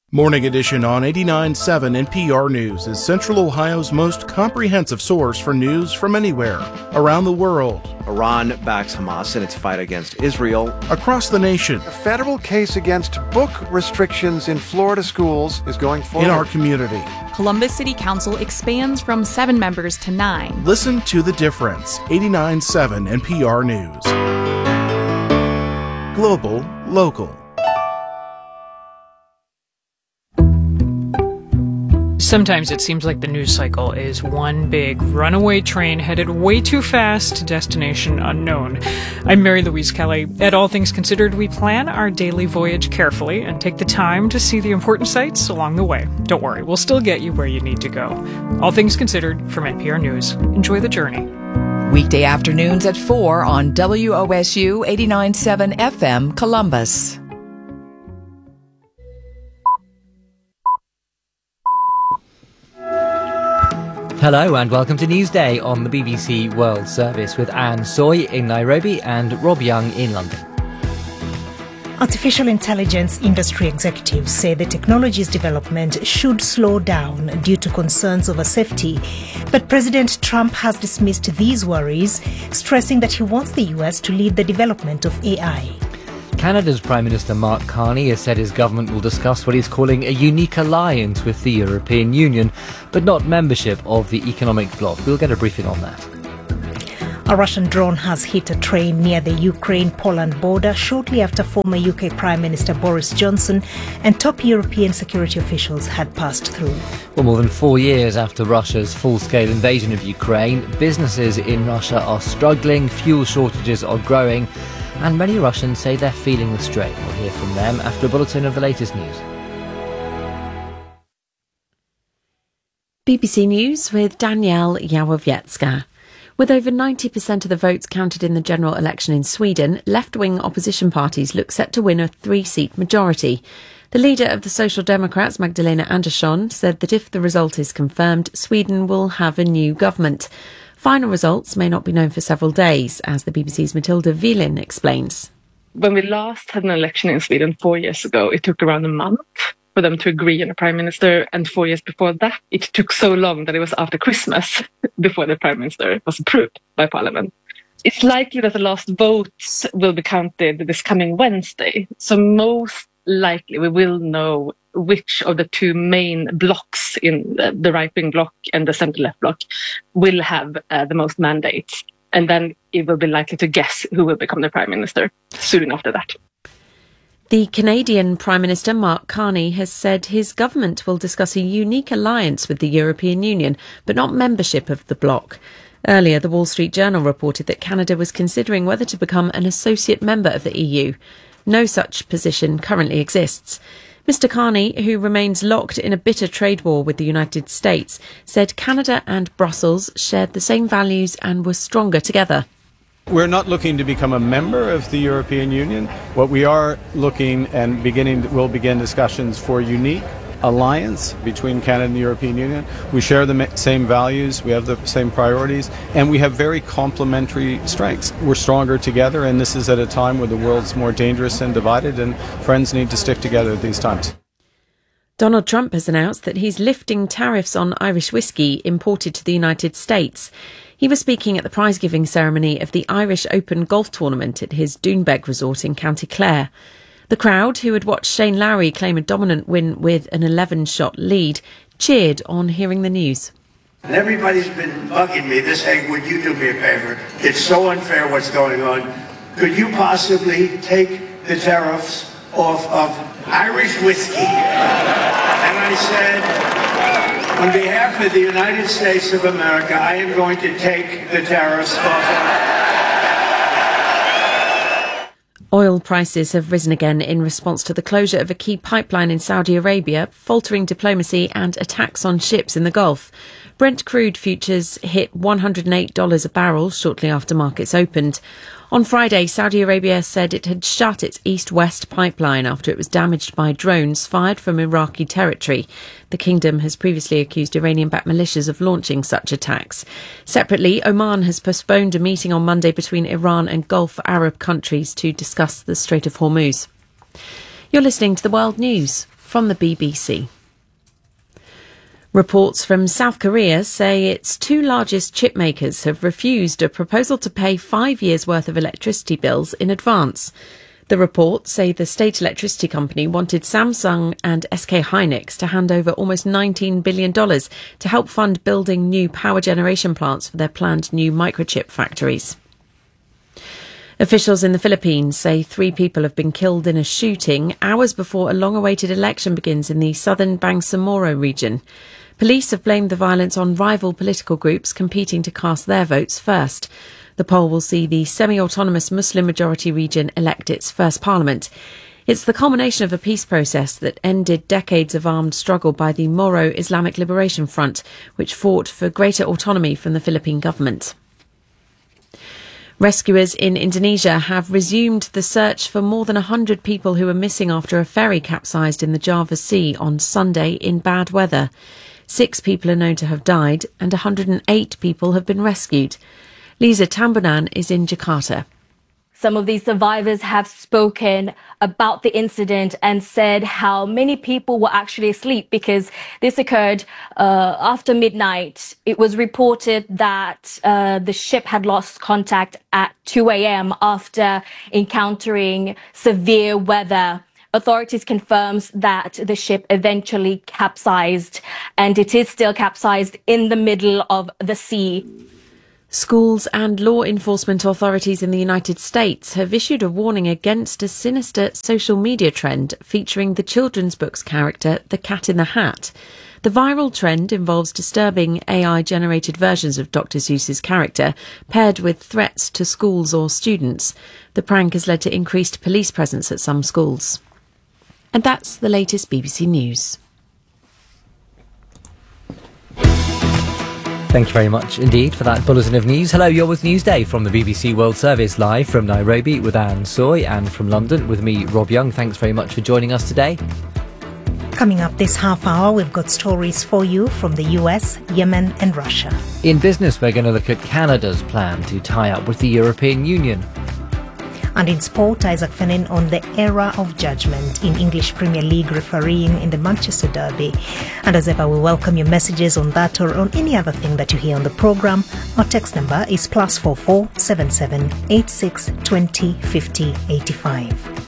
Morning Edition on 89.7 NPR News is Central Ohio's most comprehensive source for news from anywhere, around the world. Iran backs Hamas in its fight against Israel. Across the nation. A federal case against book restrictions in Florida schools is going forward. In our community. Columbus City Council expands from 7 members to 9. Listen to the difference. 89.7 NPR News. Global, local. Sometimes it seems like the news cycle is one big runaway train headed way too fast to destination unknown. I'm Mary Louise Kelly. At All Things Considered, we plan our daily voyage carefully and take the time to see the important sights along the way. Don't worry, we'll still get you where you need to go. All Things Considered from NPR News. Enjoy the journey. Weekday afternoons at 4 on WOSU 89.7 FM Columbus. Hello and welcome to Newsday on the BBC World Service with Anne Soy in Nairobi and Rob Young in London. Artificial intelligence industry executives say the technology's development should slow down due to concerns over safety. But President Trump has dismissed these worries, stressing that he wants the US to lead the development of AI. Canada's Prime Minister Mark Carney has said his government will discuss what he's calling a unique alliance with the European Union, but not membership of the economic bloc. We'll get a briefing on that. A Russian drone has hit a train near the Ukraine-Poland border shortly after former UK Prime Minister Boris Johnson and top European security officials had passed through. Well, more than 4 years after Russia's full-scale invasion of Ukraine, businesses in Russia are struggling, fuel shortages are growing, and many Russians say they're feeling the strain. We'll hear from them after a bulletin of the latest news. BBC News with Danielle Jałowiecka. With over 90% of the votes counted in the general election in Sweden, left-wing opposition parties look set to win a 3-seat majority. The leader of the Social Democrats, Magdalena Andersson, said that if the result is confirmed, Sweden will have a new government. Final results may not be known for several days, as the BBC's Matilda Wiehlin explains. When we last had an election in Sweden 4 years ago, it took around a month for them to agree on a prime minister. And 4 years before that, it took so long that it was after Christmas before the prime minister was approved by parliament. It's likely that the last votes will be counted this coming Wednesday. So most likely we will know which of the two main blocks in the right-wing bloc and the centre-left bloc will have the most mandates. And then it will be likely to guess who will become the prime minister soon after that. The Canadian Prime Minister Mark Carney has said his government will discuss a unique alliance with the European Union, but not membership of the bloc. Earlier, the Wall Street Journal reported that Canada was considering whether to become an associate member of the EU. No such position currently exists. Mr. Carney, who remains locked in a bitter trade war with the United States, said Canada and Brussels shared the same values and were stronger together. We're not looking to become a member of the European Union. What we are looking and will begin discussions for unique alliance between Canada and the European Union. We share the same values, we have the same priorities, and we have very complementary strengths. We're stronger together, and this is at a time where the world's more dangerous and divided, and friends need to stick together at these times. Donald Trump has announced that he's lifting tariffs on Irish whiskey imported to the United States. He was speaking at the prize-giving ceremony of the Irish Open golf tournament at his Doonbeg resort in County Clare. The crowd, who had watched Shane Lowry claim a dominant win with an 11-shot lead, cheered on hearing the news. And everybody's been bugging me. Hey, would you do me a favor? It's so unfair what's going on. Could you possibly take the tariffs off of Irish whiskey? And I said, on behalf of the United States of America, I am going to take the tariffs off of... Oil prices have risen again in response to the closure of a key pipeline in Saudi Arabia, faltering diplomacy and attacks on ships in the Gulf. Brent crude futures hit $108 a barrel shortly after markets opened. On Friday, Saudi Arabia said it had shut its east-west pipeline after it was damaged by drones fired from Iraqi territory. The kingdom has previously accused Iranian-backed militias of launching such attacks. Separately, Oman has postponed a meeting on Monday between Iran and Gulf Arab countries to discuss the Strait of Hormuz. You're listening to the World News from the BBC. Reports from South Korea say its two largest chip makers have refused a proposal to pay 5 years' worth of electricity bills in advance. The reports say the state electricity company wanted Samsung and SK Hynix to hand over almost $19 billion to help fund building new power generation plants for their planned new microchip factories. Officials in the Philippines say 3 people have been killed in a shooting hours before a long-awaited election begins in the southern Bangsamoro region. Police have blamed the violence on rival political groups competing to cast their votes first. The poll will see the semi-autonomous Muslim-majority region elect its first parliament. It's the culmination of a peace process that ended decades of armed struggle by the Moro Islamic Liberation Front, which fought for greater autonomy from the Philippine government. Rescuers in Indonesia have resumed the search for more than 100 people who were missing after a ferry capsized in the Java Sea on Sunday in bad weather. 6 people are known to have died and 108 people have been rescued. Lisa Tambunan is in Jakarta. Some of these survivors have spoken about the incident and said how many people were actually asleep because this occurred after midnight. It was reported that the ship had lost contact at 2 a.m. after encountering severe weather. Authorities confirms that the ship eventually capsized, and it is still capsized in the middle of the sea. Schools and law enforcement authorities in the United States have issued a warning against a sinister social media trend featuring the children's book's character, the Cat in the Hat. The viral trend involves disturbing AI-generated versions of Dr. Seuss's character, paired with threats to schools or students. The prank has led to increased police presence at some schools. And that's the latest BBC News. Thank you very much indeed for that bulletin of news. Hello, you're with Newsday from the BBC World Service, live from Nairobi with Anne Soy, and from London with me, Rob Young. Thanks very much for joining us today. Coming up this half hour, we've got stories for you from the US, Yemen and Russia. In business, we're going to look at Canada's plan to tie up with the European Union. And in sport, Isaac Fenin on the era of judgment in English Premier League refereeing in the Manchester Derby. And as ever, we welcome your messages on that or on any other thing that you hear on the programme. Our text number is +44 77 86 20 50 85.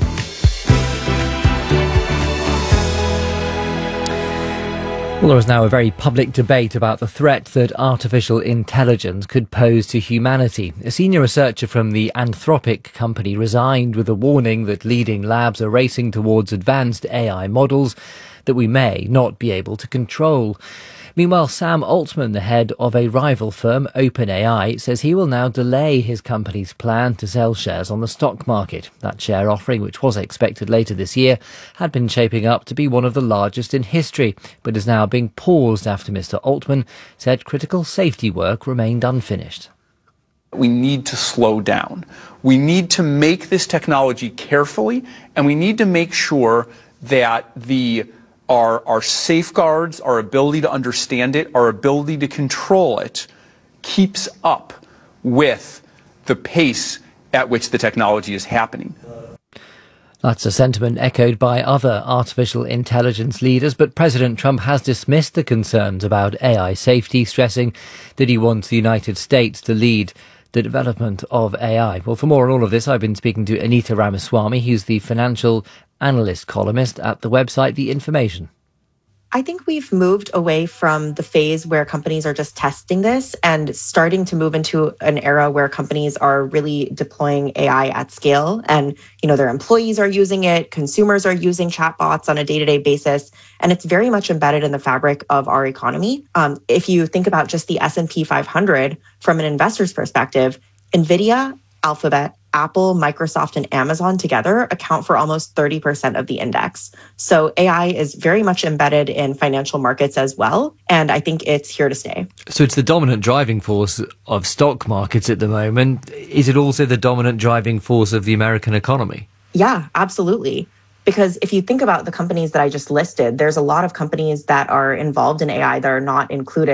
Well, there is now a very public debate about the threat that artificial intelligence could pose to humanity. A senior researcher from the Anthropic company resigned with a warning that leading labs are racing towards advanced AI models that we may not be able to control. Meanwhile, Sam Altman, the head of a rival firm, OpenAI, says he will now delay his company's plan to sell shares on the stock market. That share offering, which was expected later this year, had been shaping up to be one of the largest in history, but is now being paused after Mr. Altman said critical safety work remained unfinished. We need to slow down. We need to make this technology carefully, and we need to make sure that our safeguards, our ability to understand it, our ability to control it, keeps up with the pace at which the technology is happening. That's a sentiment echoed by other artificial intelligence leaders, but President Trump has dismissed the concerns about AI safety, stressing that he wants the United States to lead the development of AI. Well, for more on all of this, I've been speaking to Anita Ramaswamy, who's the financial analyst columnist at the website The Information. I think we've moved away from the phase where companies are just testing this and starting to move into an era where companies are really deploying AI at scale. And, their employees are using it, consumers are using chatbots on a day-to-day basis, and it's very much embedded in the fabric of our economy. If you think about just the S&P 500 from an investor's perspective, NVIDIA, Alphabet, Apple, Microsoft, and Amazon together account for almost 30% of the index. So AI is very much embedded in financial markets as well, and I think it's here to stay. So it's the dominant driving force of stock markets at the moment. Is it also the dominant driving force of the American economy? Yeah, absolutely. Because if you think about the companies that I just listed, there's a lot of companies that are involved in AI that are not included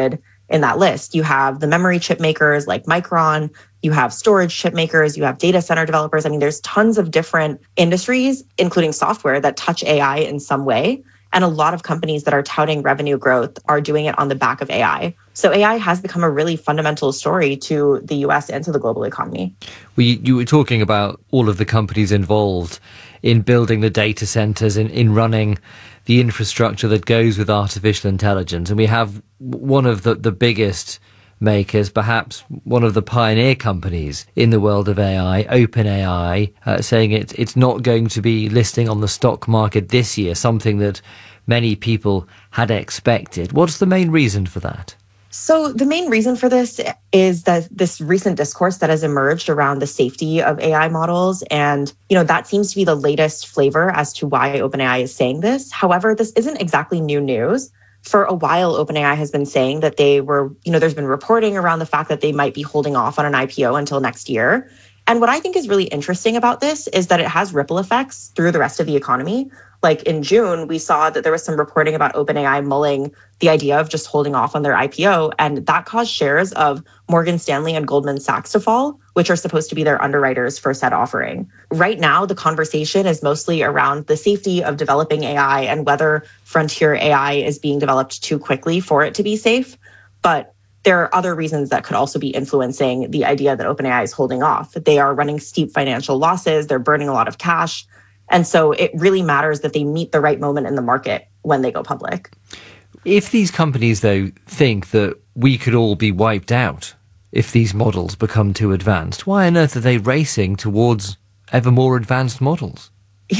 in that list. You have the memory chip makers like Micron, you have storage chip makers, you have data center developers. I mean, there's tons of different industries, including software, that touch AI in some way. And a lot of companies that are touting revenue growth are doing it on the back of AI. So AI has become a really fundamental story to the US and to the global economy. You were talking about all of the companies involved in building the data centers, in running the infrastructure that goes with artificial intelligence. And we have one of the biggest makers, perhaps one of the pioneer companies in the world of AI, OpenAI, saying it's not going to be listing on the stock market this year, something that many people had expected. What's the main reason for that? So the main reason for this is that this recent discourse that has emerged around the safety of AI models. And, that seems to be the latest flavor as to why OpenAI is saying this. However, this isn't exactly new news. For a while, OpenAI has been saying that they were, there's been reporting around the fact that they might be holding off on an IPO until next year. And what I think is really interesting about this is that it has ripple effects through the rest of the economy. Like in June, we saw that there was some reporting about OpenAI mulling the idea of just holding off on their IPO, and that caused shares of Morgan Stanley and Goldman Sachs to fall, which are supposed to be their underwriters for said offering. Right now, the conversation is mostly around the safety of developing AI and whether frontier AI is being developed too quickly for it to be safe. But there are other reasons that could also be influencing the idea that OpenAI is holding off. They are running steep financial losses, they're burning a lot of cash. And so it really matters that they meet the right moment in the market when they go public. If these companies, though, think that we could all be wiped out if these models become too advanced, why on earth are they racing towards ever more advanced models?